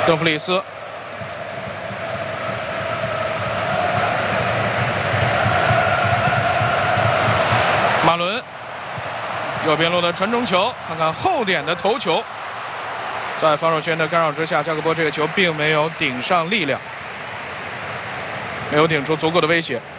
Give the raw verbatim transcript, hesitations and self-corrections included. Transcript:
邓弗里斯。 马伦，右边路的传中球，看看后点的头球，在防守圈的干扰之下，加克波这个球并没有顶上力量，没有顶出足够的威胁。